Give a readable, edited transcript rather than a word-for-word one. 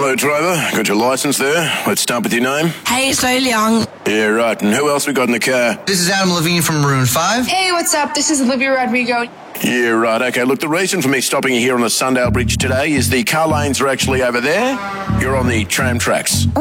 Hello, driver. Got your license there. Let's start with your name. Hazel Young. Yeah, right. And who else we got in the car? This is Adam Levine from Maroon 5. Hey, what's up? This is Olivia Rodrigo. Yeah, right. Okay, look, the reason for me stopping you here on the Sundale Bridge today is the car lanes are actually over there. You're on the tram tracks.